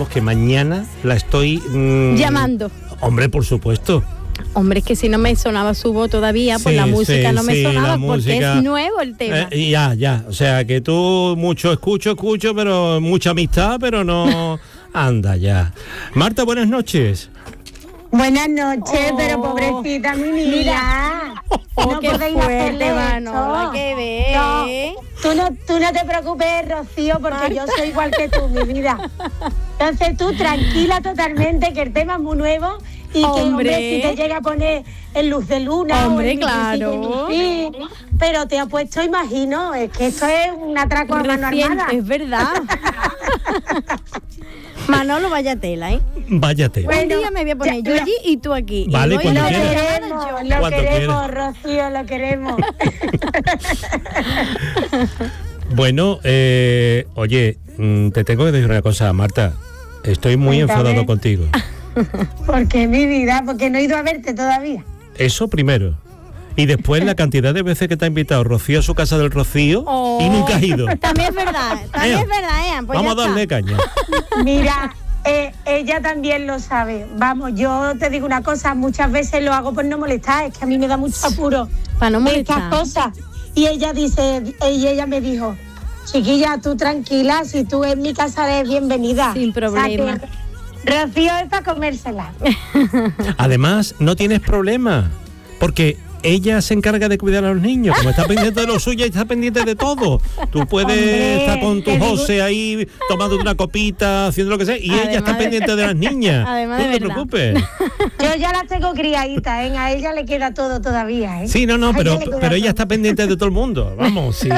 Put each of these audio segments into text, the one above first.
que mañana la estoy... llamando. Hombre, por supuesto. Hombre, es que si no me sonaba su voz todavía, pues la música no me sonaba porque es nuevo el tema. Ya. O sea, que tú mucho escucho, pero mucha amistad, pero no... Anda ya. Marta, buenas noches. Buenas noches, pero pobrecita mi niña. No podéis hacerle esto. No, tú no te preocupes, Rocío, porque yo soy igual que tú, mi vida. Entonces tú tranquila totalmente, que el tema es muy nuevo y que, hombre, si te llega a poner en Luz de Luna, hombre, claro. Pero te ha puesto, imagino, es que esto es un atraco a mano armada. Es verdad. Manolo, vaya tela, ¿eh? Vaya tela. Bueno, un día me voy a poner yo allí y tú aquí. Vale, lo queremos, Rocío, lo queremos. Bueno, oye, te tengo que decir una cosa, Marta. Estoy muy enfadado contigo. ¿Por qué, mi vida? Porque no he ido a verte todavía. Eso primero. Y después la cantidad de veces que te ha invitado Rocío a su casa del Rocío y nunca has ido. También es verdad, pues vamos a darle caña. Mira, ella también lo sabe. Vamos, yo te digo una cosa, muchas veces lo hago por no molestar, es que a mí me da mucho apuro para no molestar estas cosas. Y ella me dijo, chiquilla, tú tranquila, si tú en mi casa eres bienvenida. Sin problema. O sea, Rocío es para comérsela. Además, no tienes problema, porque ella se encarga de cuidar a los niños, como está pendiente de lo suyo y está pendiente de todo. Tú puedes estar con tu José ahí tomando una copita, haciendo lo que sea, y ella está pendiente de las niñas. Además, no te preocupes. Yo ya las tengo criaditas, ¿eh? A ella le queda todo todavía, ¿eh? Sí, no, pero ella está pendiente de todo el mundo. Vamos, sí.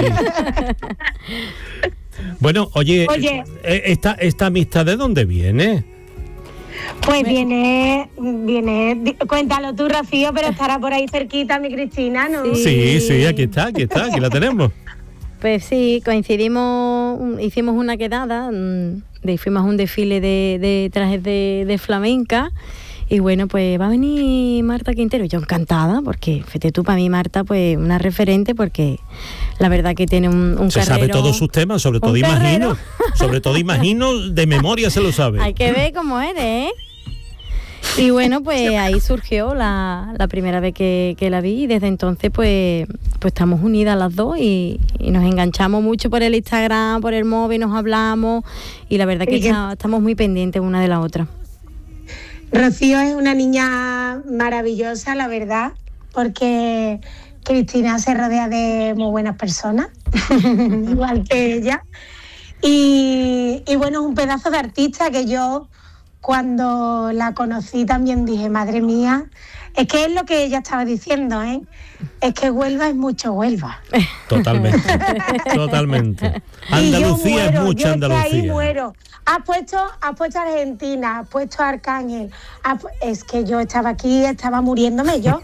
Bueno, oye. ¿Esta amistad de dónde viene? Pues viene, cuéntalo tú, Rocío, pero estará por ahí cerquita mi Cristina, ¿no? Sí, aquí la tenemos. Pues sí, coincidimos, hicimos una quedada, fuimos a un desfile de trajes de flamenca. Y bueno, pues va a venir Marta Quintero, yo encantada, porque fíjate tú, para mí Marta, pues una referente, porque la verdad que tiene un carrero. Se sabe todos sus temas, sobre todo imagino, de memoria se lo sabe. Hay que ver cómo eres, ¿eh? Y bueno, pues ahí surgió la primera vez que la vi, y desde entonces pues estamos unidas las dos y nos enganchamos mucho por el Instagram, por el móvil, nos hablamos, y la verdad que estamos muy pendientes una de la otra. Rocío es una niña maravillosa, la verdad, porque Cristina se rodea de muy buenas personas, igual que ella. Y bueno, es un pedazo de artista que yo, cuando la conocí, también dije, madre mía, es que es lo que ella estaba diciendo, ¿eh? Es que Huelva es mucho Huelva. Totalmente. Andalucía es mucha Andalucía. Ahí muero. Has puesto Argentina, has puesto Arcángel. Es que yo estaba aquí, estaba muriéndome yo.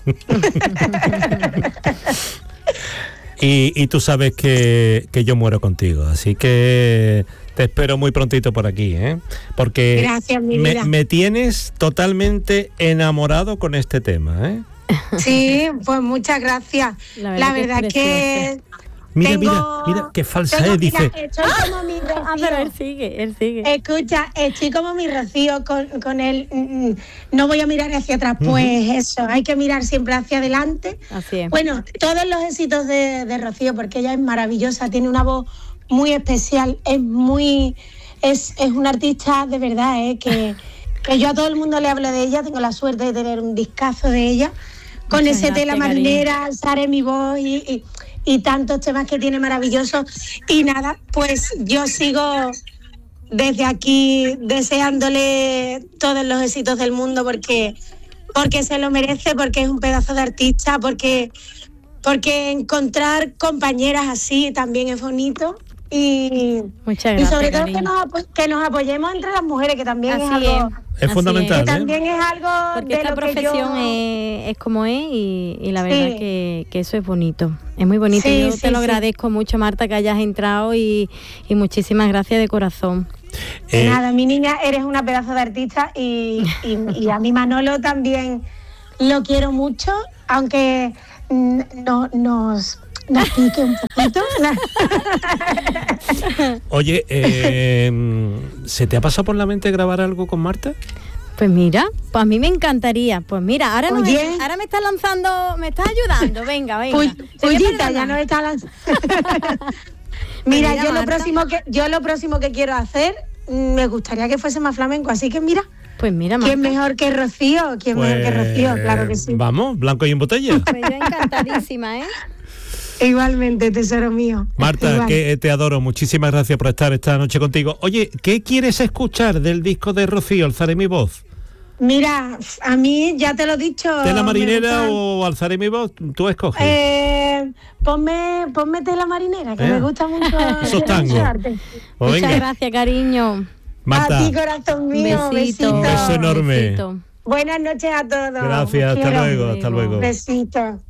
Y tú sabes que yo muero contigo, así que te espero muy prontito por aquí, ¿eh? Porque gracias, mi vida. Me tienes totalmente enamorado con este tema, ¿eh? Sí, pues muchas gracias. La verdad que Mira, qué falsa es, dice. Estoy como mi Rocío. Pero él sigue. Escucha, estoy como mi Rocío con él. No voy a mirar hacia atrás, pues eso, hay que mirar siempre hacia adelante. Así es. Bueno, todos los éxitos de Rocío, porque ella es maravillosa, tiene una voz muy especial, es una artista de verdad, que yo a todo el mundo le hablo de ella, tengo la suerte de tener un discazo de ella, con muchas ese Tela marinera, cariño. Alzaré mi voz y tantos temas que tiene maravillosos. Y nada, pues yo sigo desde aquí deseándole todos los éxitos del mundo, porque se lo merece, porque es un pedazo de artista, porque encontrar compañeras así también es bonito. Y sobre todo que nos apoyemos entre las mujeres, que también así es algo... Es fundamental, que también es algo porque de esta lo profesión que es como es, y la verdad que eso es bonito, es muy bonito. Yo te lo agradezco mucho, Marta, que hayas entrado, y muchísimas gracias de corazón. Nada, mi niña, eres una pedazo de artista, y a mi Manolo también lo quiero mucho, aunque la pique un poquito. Oye, ¿se te ha pasado por la mente grabar algo con Marta? Pues mira, pues a mí me encantaría. Pues mira, ahora me estás lanzando, me estás ayudando. Venga. Pullita, ya no está lanzando. Mira, yo lo próximo que quiero hacer, me gustaría que fuese más flamenco, así que mira. Pues mira, Marta. ¿Quién mejor que Rocío? Claro que sí. Vamos, blanco y en botella. Pues yo encantadísima, ¿eh? Igualmente, tesoro mío. Marta, Igual. que te adoro. Muchísimas gracias por estar esta noche contigo. Oye, ¿qué quieres escuchar del disco de Rocío, Alzaré mi voz? Mira, a mí ya te lo he dicho. ¿Tela marinera o Alzaré mi voz? Tú escoges. Ponme Tela marinera, que me gusta mucho. Esos tangos. Pues Muchas venga. gracias, cariño. Marta, A ti, corazón mío. Besito. Un beso enorme. Besito. Buenas noches a todos. gracias, Os hasta quiero. luego, hasta luego. Besitos.